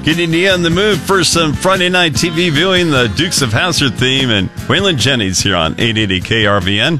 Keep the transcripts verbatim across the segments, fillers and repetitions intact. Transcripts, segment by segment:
Getting you in the mood for some Friday night T V viewing, the Dukes of Hazzard theme, and Waylon Jennings here on eight eighty K R V N.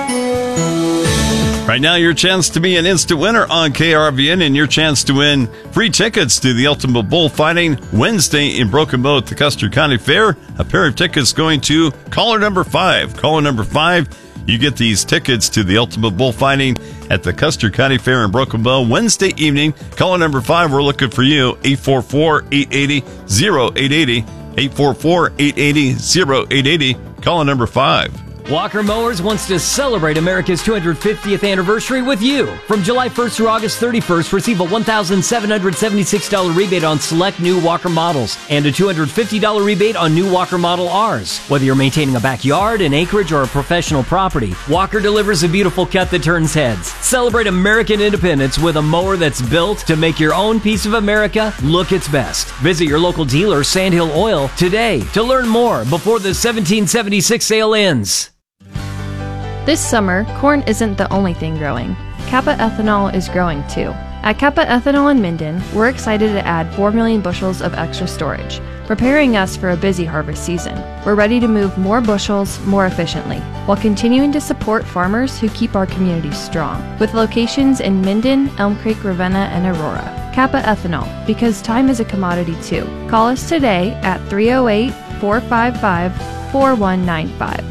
Right now, your chance to be an instant winner on K R V N and your chance to win free tickets to the Ultimate Bullfighting Wednesday in Broken Bow at the Custer County Fair. A pair of tickets going to caller number five. Caller number five, you get these tickets to the Ultimate Bullfighting at the Custer County Fair in Broken Bow Wednesday evening. Caller number five, we're looking for you. eight four four, eight eight zero, zero eight eight zero. eight four four, eight eight zero, zero eight eight zero. Caller number five. Walker Mowers wants to celebrate America's two hundred fiftieth anniversary with you. From July first through August thirty-first, receive a one thousand seven hundred seventy-six dollars rebate on select new Walker models and a two hundred fifty dollars rebate on new Walker Model Rs. Whether you're maintaining a backyard, an acreage, or a professional property, Walker delivers a beautiful cut that turns heads. Celebrate American independence with a mower that's built to make your own piece of America look its best. Visit your local dealer, Sandhill Oil, today to learn more before the seventeen seventy-six sale ends. This summer, corn isn't the only thing growing. Kappa Ethanol is growing too. At Kappa Ethanol in Minden, we're excited to add four million bushels of extra storage, preparing us for a busy harvest season. We're ready to move more bushels more efficiently, while continuing to support farmers who keep our communities strong, with locations in Minden, Elm Creek, Ravenna, and Aurora. Kappa Ethanol, because time is a commodity too. Call us today at three oh eight, four five five, four one nine five.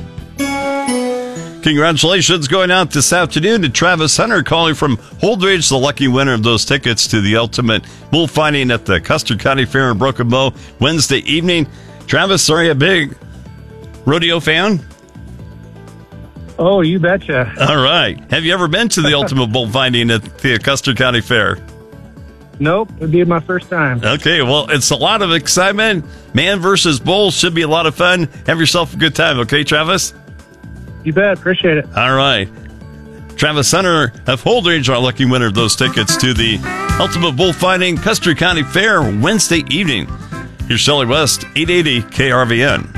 Congratulations going out this afternoon to Travis Hunter calling from Holdridge, the lucky winner of those tickets to the Ultimate Bullfighting at the Custer County Fair in Broken Bow Wednesday evening. Travis, are you a big rodeo fan? Oh, you betcha. All right. Have you ever been to the Ultimate Bullfighting at the Custer County Fair? Nope, it'd be my first time. Okay, well, it's a lot of excitement. Man versus bull should be a lot of fun. Have yourself a good time, okay, Travis? You bet. Appreciate it. All right. Travis Hunter of Holdridge, our lucky winner of those tickets to the Ultimate Bullfighting Custer County Fair Wednesday evening. Here's Shelley West, eight eighty K R V N.